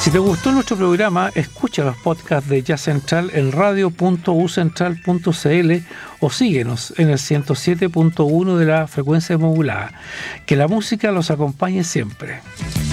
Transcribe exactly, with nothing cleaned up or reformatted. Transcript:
Si te gustó nuestro programa, escucha los podcasts de Jazz Central en radio punto u central punto c l o síguenos en el ciento siete punto uno de la frecuencia modulada. Que la música los acompañe siempre.